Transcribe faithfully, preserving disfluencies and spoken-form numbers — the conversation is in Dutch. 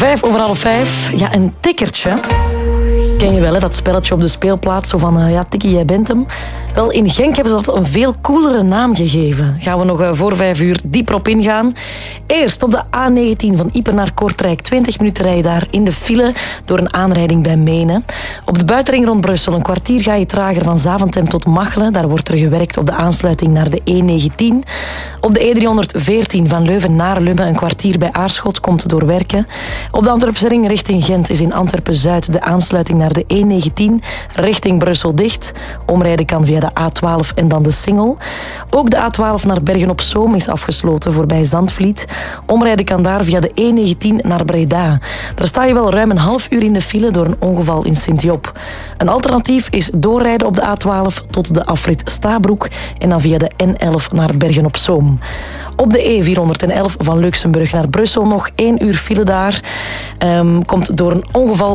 Vijf over half vijf. Ja, een tikkertje. Ken je wel, hè? Dat spelletje op de speelplaats. Zo van, uh, ja, tikkie, jij bent hem. Wel, in Genk hebben ze dat een veel coolere naam gegeven. Gaan we nog uh, voor vijf uur dieper op ingaan. Eerst op de A negentien van Ieper naar Kortrijk. twintig minuten rijden daar in de file door een aanrijding bij Menen. Op de buitenring rond Brussel een kwartier ga je trager van Zaventem tot Machelen. Daar wordt er gewerkt op de aansluiting naar de E negentien. Op de E driehonderdveertien van Leuven naar Lummen een kwartier bij Aarschot komt door werken. Op de Antwerpse ring richting Gent is in Antwerpen-Zuid de aansluiting naar de E negentien richting Brussel dicht. Omrijden kan via de A twaalf en dan de Singel. Ook de A twaalf naar Bergen-op-Zoom is afgesloten voorbij Zandvliet. Omrijden kan daar via de E negentien naar Breda. Daar sta je wel ruim een half uur in de file door een ongeval in Sint-Job. Een alternatief is doorrijden op de A twaalf tot de afrit Stabroek en dan via de N elf naar Bergen-op-Zoom. Op de E vierhonderdelf van Luxemburg naar Brussel nog één uur file daar. Um, komt door een ongeval